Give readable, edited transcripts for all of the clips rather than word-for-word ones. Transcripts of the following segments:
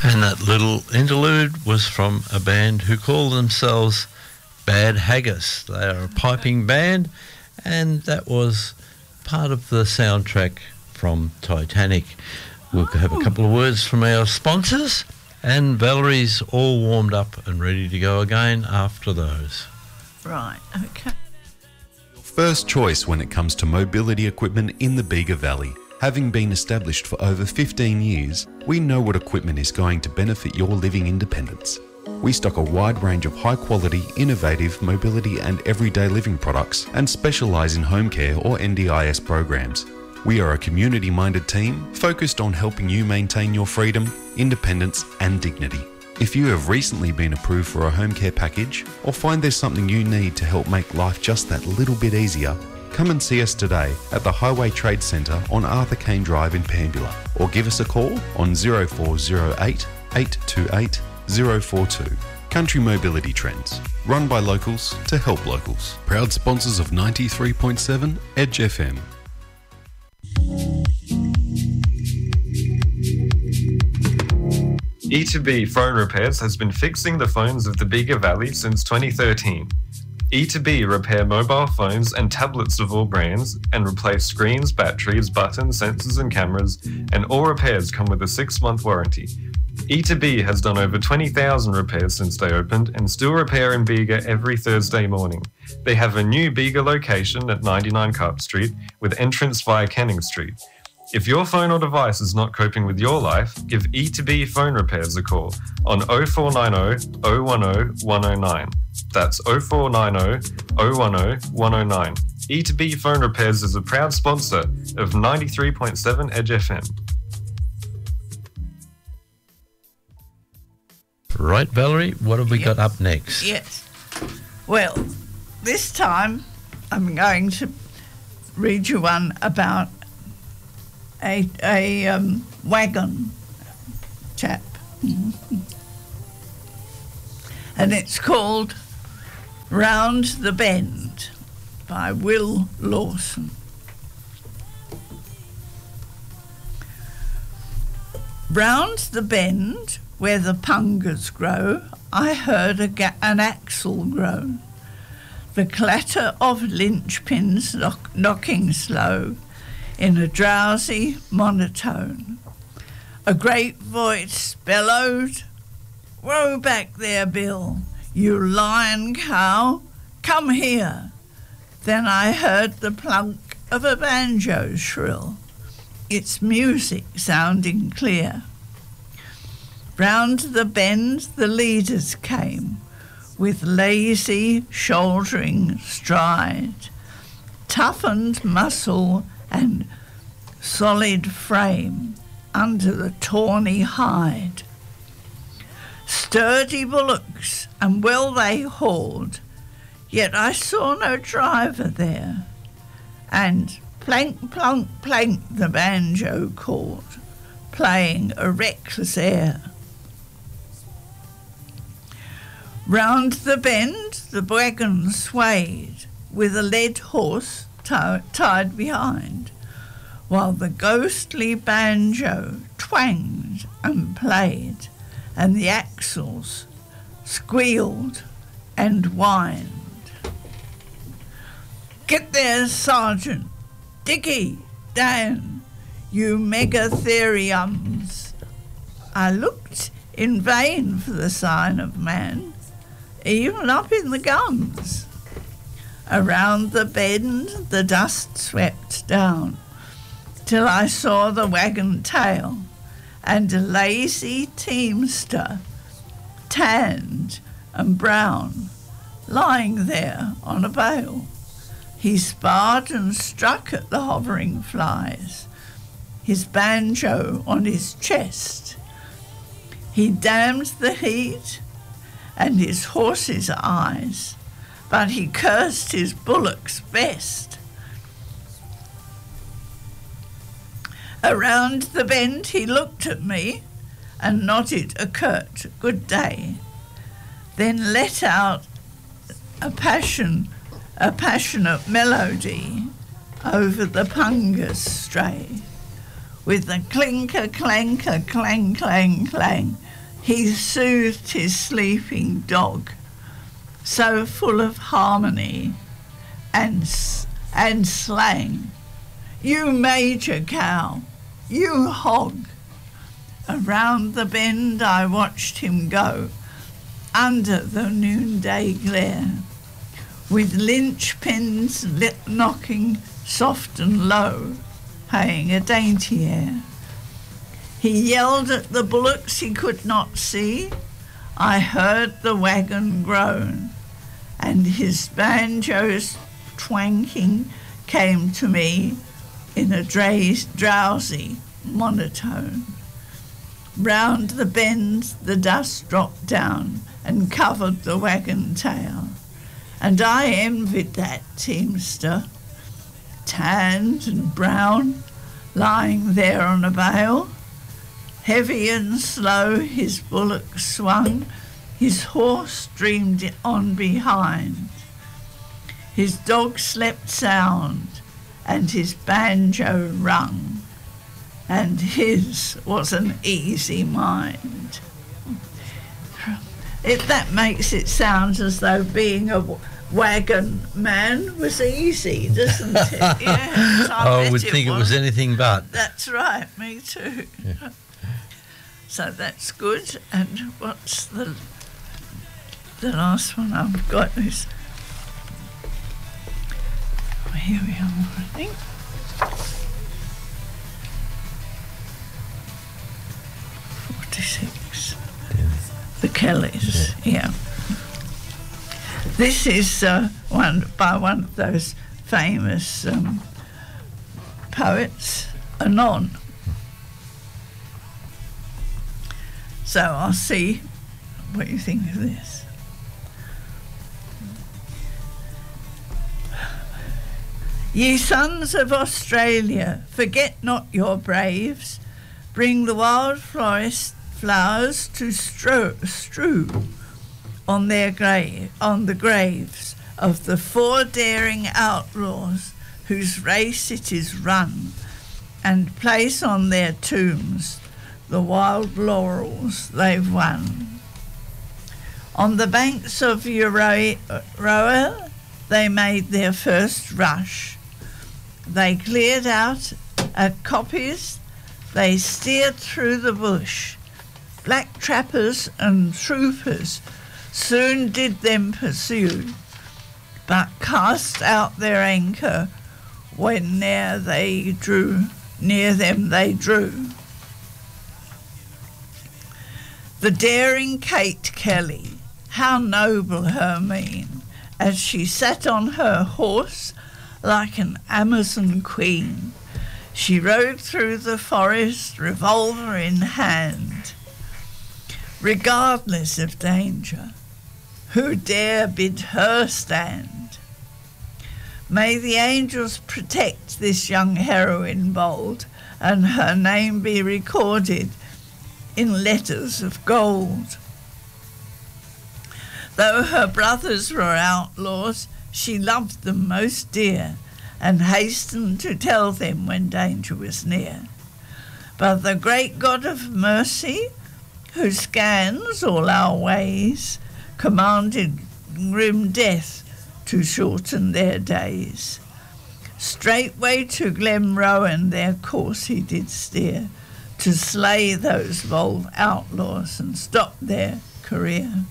And that little interlude was from a band who call themselves Bad Haggis. They are a piping band, and that was part of the soundtrack from Titanic. We'll have a couple of words from our sponsors, and Valerie's all warmed up and ready to go again after those. Right, okay. Your first choice when it comes to mobility equipment in the Bega Valley. Having been established for over 15 years, we know what equipment is going to benefit your living independence. We stock a wide range of high-quality, innovative mobility and everyday living products and specialise in home care or NDIS programs. We are a community-minded team focused on helping you maintain your freedom, independence and dignity. If you have recently been approved for a home care package or find there's something you need to help make life just that little bit easier, come and see us today at the Highway Trade Centre on Arthur Kane Drive in Pambula, or give us a call on 0408 828 042. Country Mobility Trends, run by locals to help locals. Proud sponsors of 93.7 Edge FM. E2B Phone Repairs has been fixing the phones of the Bega Valley since 2013. E2B repair mobile phones and tablets of all brands and replace screens, batteries, buttons, sensors and cameras, and all repairs come with a 6-month warranty. E2B has done over 20,000 repairs since they opened and still repair in Bega every Thursday morning. They have a new Bega location at 99 Carp Street with entrance via Canning Street. If your phone or device is not coping with your life, give E2B Phone Repairs a call on 0490 010 109. That's 0490 010 109. E2B Phone Repairs is a proud sponsor of 93.7 Edge FM. Right, Valerie, what have we got up next? Yes. Well, this time I'm going to read you one about a wagon chap. And it's called Round the Bend by Will Lawson. Round the bend where the pungas grow, I heard an axle groan. The clatter of linchpins knocking slow in a drowsy monotone. A great voice bellowed, "Whoa back there, Bill, you lion cow, come here." Then I heard the plunk of a banjo shrill, its music sounding clear. Round the bend the leaders came, with lazy shouldering stride, toughened muscle and solid frame under the tawny hide. Sturdy bullocks, and well they hauled, yet I saw no driver there, and plank, plonk, plank the banjo called, playing a reckless air. Round the bend the wagon swayed, with a led horse tied behind, while the ghostly banjo twanged and played, and the axles squealed and whined. "Get there, Sergeant! Dickie! Dan! You megatheriums!" I looked in vain for the sign of man, even up in the guns. Around the bend the dust swept down, till I saw the wagon tail and a lazy teamster, tanned and brown, lying there on a bale. He sparred and struck at the hovering flies, his banjo on his chest. He damned the heat and his horse's eyes, but he cursed his bullocks best. Around the bend he looked at me and nodded a curt good day, then let out a passionate melody over the pungas stray, With a clinker, clanker, clang, clang, clang, he soothed his sleeping dog, so full of harmony and slang. You major cow, you hog. Around the bend I watched him go, under the noonday glare, with linchpins knocking soft and low, paying a dainty air. He yelled at the bullocks he could not see. I heard the wagon groan, and his banjo's twanking came to me in a drowsy monotone. Round the bend the dust dropped down and covered the wagon tail, and I envied that teamster, tanned and brown, lying there on a bale. Heavy and slow his bullock swung, his horse streamed on behind. His dog slept sound, and his banjo rung, and his was an easy mind. That makes it sound as though being a wagon man was easy, doesn't it? Yes, I would think it was anything but. That's right, me too. Yeah. So that's good. And what's the last one I've got is, here we are, I think. The Kellys, yeah. This is one of those famous poets, Anon. So I'll see what you think of this. Ye sons of Australia, forget not your braves. Bring the wild flowers to strew on the graves of the 4 daring outlaws whose race it is run, and place on their tombs the wild laurels they've won. On the banks of Euroa they made their first rush. They cleared out at Koppies, they steered through the bush. Black trappers and troopers soon did them pursue, but cast out their anchor when near them they drew. The daring Kate Kelly, how noble her mien, as she sat on her horse like an Amazon queen. She rode through the forest, revolver in hand, regardless of danger. Who dare bid her stand? May the angels protect this young heroine bold, and her name be recorded in letters of gold. Though her brothers were outlaws, she loved them most dear, and hastened to tell them when danger was near. But the great God of mercy, who scans all our ways, commanded grim death to shorten their days. Straightway to Glenrowan their course he did steer, to slay those bold outlaws and stop their career.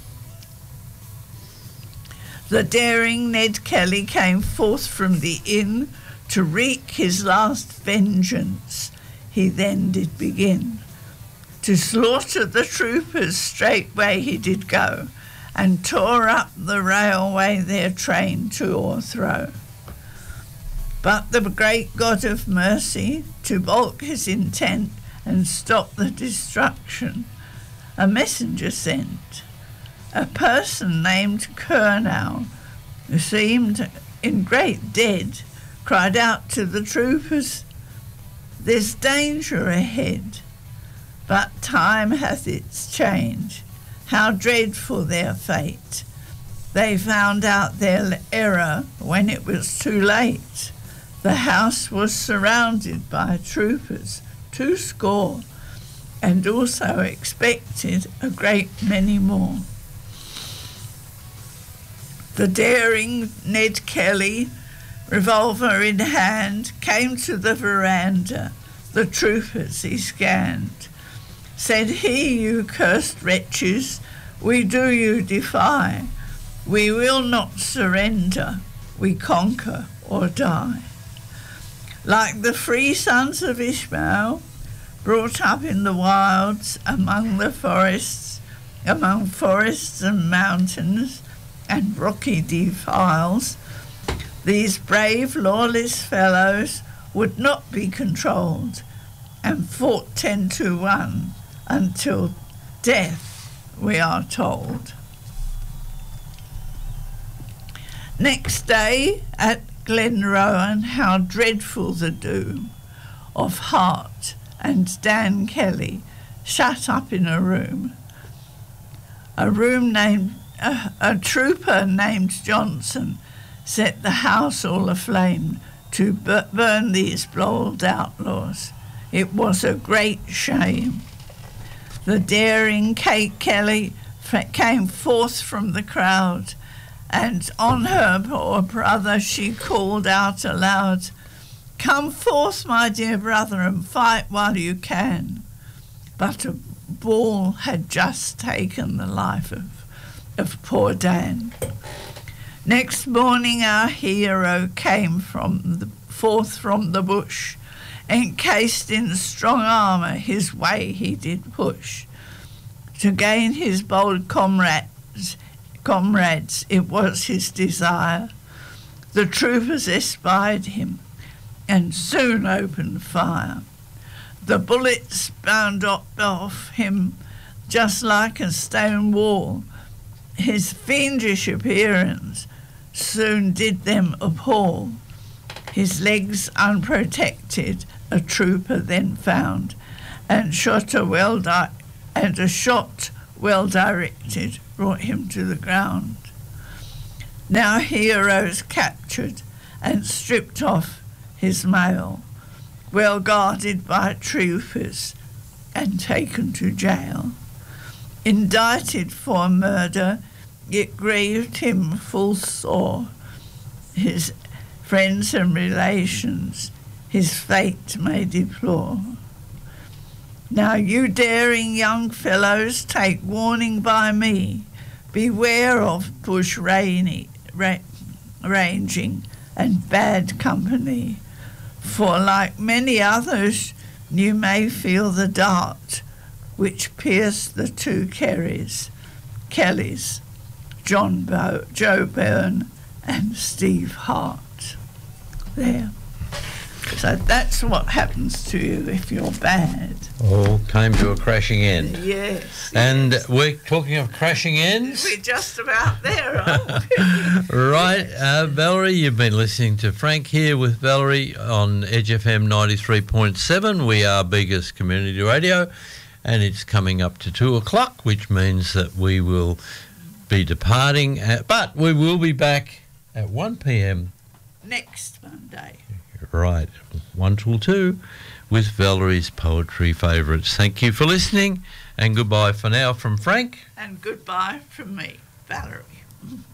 The daring Ned Kelly came forth from the inn to wreak his last vengeance. He then did begin to slaughter the troopers. Straightway he did go, and tore up the railway their train to o'erthrow. But the great God of mercy, to balk his intent and stop the destruction, a messenger sent. A person named Kernow, who seemed in great dread, cried out to the troopers, "There's danger ahead." But time hath its change. How dreadful their fate. They found out their error when it was too late. The house was surrounded by troopers 2 and also expected a great many more. The daring Ned Kelly, revolver in hand, came to the veranda. The troopers he scanned. Said he, "You cursed wretches, we do you defy. We will not surrender, we conquer or die." Like the free sons of Ishmael, brought up in the wilds among forests and mountains and rocky defiles, these brave, lawless fellows would not be controlled and fought 10-1 until death, we are told. Next day at Glenrowan, how dreadful the doom of Hart and Dan Kelly shut up in a room named a trooper named Johnson set the house all aflame to burn these bold outlaws. It was a great shame. The daring Kate Kelly came forth from the crowd, and on her poor brother she called out aloud, "Come forth, my dear brother, and fight while you can." But a ball had just taken the life of poor Dan. Next morning our hero came forth from the bush, encased in strong armour his way he did push. To gain his bold comrades, it was his desire. The troopers espied him and soon opened fire. The bullets bound off him just like a stone wall. His fiendish appearance soon did them appall. His legs unprotected a trooper then found, and a shot well directed brought him to the ground. Now heroes captured and stripped off his mail, well guarded by troopers and taken to jail. Indicted for murder, it grieved him full sore. His friends and relations his fate may deplore. Now you daring young fellows, take warning by me. Beware of bush ranging and bad company, for like many others you may feel the dart which pierced the 2 Kellys, Joe Byrne and Steve Hart. There. So that's what happens to you if you're bad. All came to a crashing end. Yes. And we're talking of crashing ends. We're just about there, aren't we? Right, Valerie, you've been listening to Frank here with Valerie on Edge FM 93.7. We are Bega's Community Radio, and it's coming up to 2 o'clock, which means that we will be departing, but we will be back at 1 p.m. next Monday. Right, 1 till 2 with Valerie's Poetry Favourites. Thank you for listening, and goodbye for now from Frank. And goodbye from me, Valerie.